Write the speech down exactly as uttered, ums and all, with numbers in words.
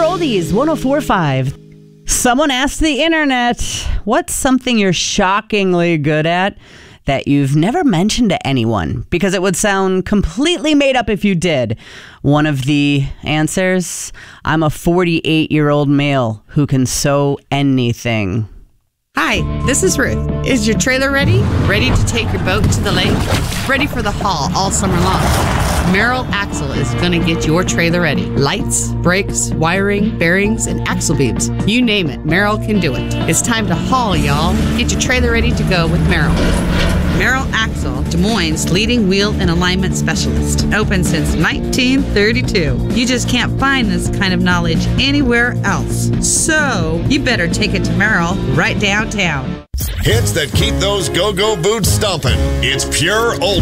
Oldies one oh four point five. Someone asked the internet, what's something you're shockingly good at that you've never mentioned to anyone? Because it would sound completely made up if you did. One of the answers, I'm a forty-eight-year-old male who can sew anything. Hi, this is Ruth. Is your trailer ready? Ready to take your boat to the lake? Ready for the haul all summer long? Merrill Axle is going to get your trailer ready. Lights, brakes, wiring, bearings, and axle beams. You name it, Merrill can do it. It's time to haul, y'all. Get your trailer ready to go with Merrill. Merrill Axle, Des Moines' leading wheel and alignment specialist. Open since nineteen thirty-two. You just can't find this kind of knowledge anywhere else. So, you better take it to Merrill right downtown. Hits that keep those go-go boots stomping. It's pure old.